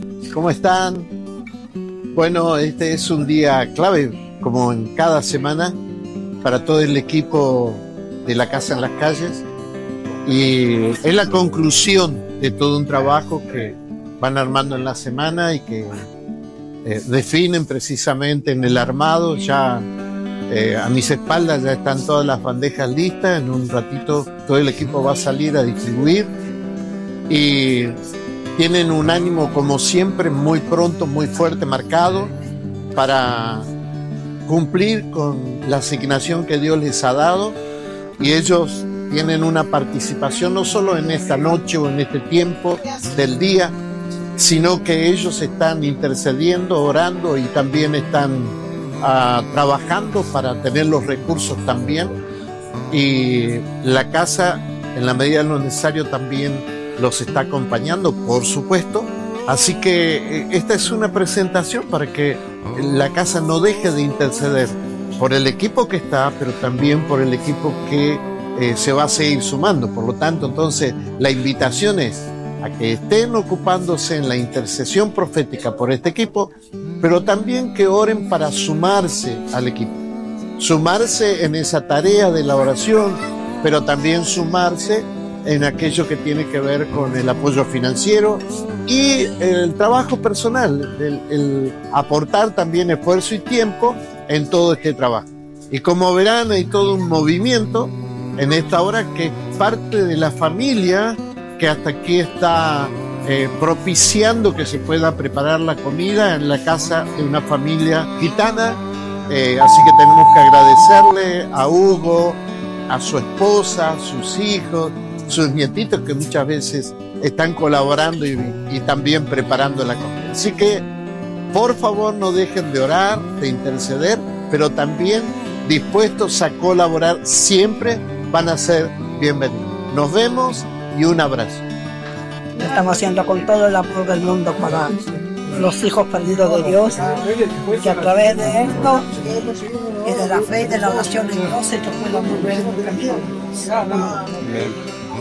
¿Cómo están? Bueno, este es un día clave, como en cada semana, para todo el equipo de La Casa en las Calles. Y es la conclusión de todo un trabajo que van armando en la semana y que definen precisamente en el armado. Ya a mis espaldas ya están todas las bandejas listas. En un ratito todo el equipo va a salir a distribuir y tienen un ánimo, como siempre, muy pronto, muy fuerte, marcado para cumplir con la asignación que Dios les ha dado, y ellos tienen una participación no solo en esta noche o en este tiempo del día, sino que ellos están intercediendo, orando, y también están trabajando para tener los recursos también, y la casa, en la medida de lo necesario, también los está acompañando, por supuesto. Así que esta es una presentación para que la casa no deje de interceder por el equipo que está, pero también por el equipo que se va a seguir sumando. Por lo tanto, entonces, la invitación es a que estén ocupándose en la intercesión profética por este equipo, pero también que oren para sumarse al equipo, sumarse en esa tarea de la oración, pero también sumarse en aquello que tiene que ver con el apoyo financiero y el trabajo personal, el aportar también esfuerzo y tiempo en todo este trabajo. Y como verán, hay todo un movimiento en esta hora que es parte de la familia, que hasta aquí está propiciando que se pueda preparar la comida en la casa de una familia gitana. Así que tenemos que agradecerle a Hugo, a su esposa, a sus hijos, sus nietitos, que muchas veces están colaborando y también preparando la comida. Así que, por favor, no dejen de orar, de interceder, pero también dispuestos a colaborar siempre, van a ser bienvenidos. Nos vemos y un abrazo. Lo estamos haciendo con todo el amor del mundo para los hijos perdidos de Dios, que a través de esto y de la fe y de la oración en Dios, ellos puedan volver.